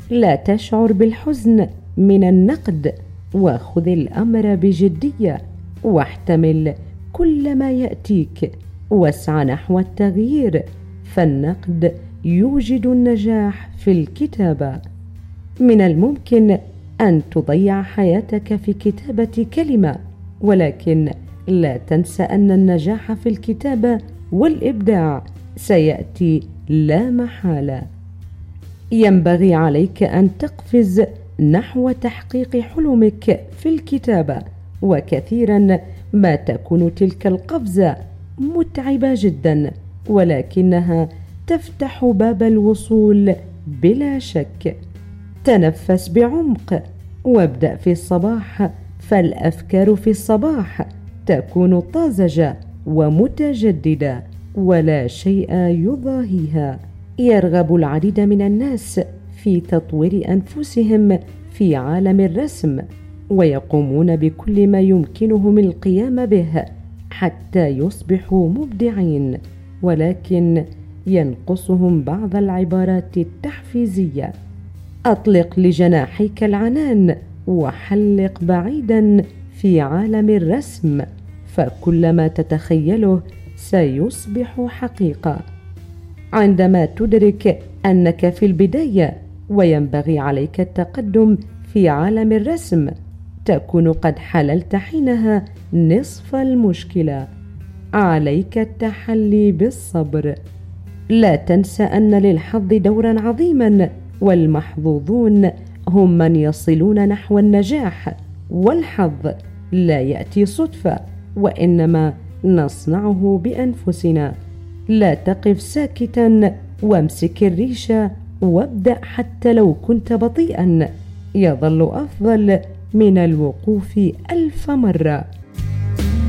لا تشعر بالحزن من النقد، وخذ الأمر بجدية، واحتمل كل ما يأتيك، واسعى نحو التغيير، فالنقد يوجد النجاح في الكتابة. من الممكن أن تضيع حياتك في كتابة كلمة، ولكن لا تنسى أن النجاح في الكتابة والإبداع سيأتي لا محالة. ينبغي عليك أن تقفز نحو تحقيق حلمك في الكتابة، وكثيرا ما تكون تلك القفزة متعبة جدا، ولكنها تفتح باب الوصول بلا شك. تنفس بعمق وابدأ في الصباح، فالأفكار في الصباح تكون طازجة ومتجددة ولا شيء يضاهيها. يرغب العديد من الناس في تطوير أنفسهم في عالم الرسم، ويقومون بكل ما يمكنهم القيام به حتى يصبحوا مبدعين، ولكن ينقصهم بعض العبارات التحفيزية. أطلق لجناحيك العنان وحلق بعيدا في عالم الرسم، فكل ما تتخيله سيصبح حقيقة. عندما تدرك أنك في البداية وينبغي عليك التقدم في عالم الرسم، تكون قد حللت حينها نصف المشكلة. عليك التحلي بالصبر. لا تنسى أن للحظ دورا عظيما، والمحظوظون هم من يصلون نحو النجاح، والحظ لا يأتي صدفة، وإنما نصنعه بأنفسنا. لا تقف ساكتا، وامسك الريشة وابدأ حتى لو كنت بطيئا، يظل أفضل من الوقوف 1000 مرة.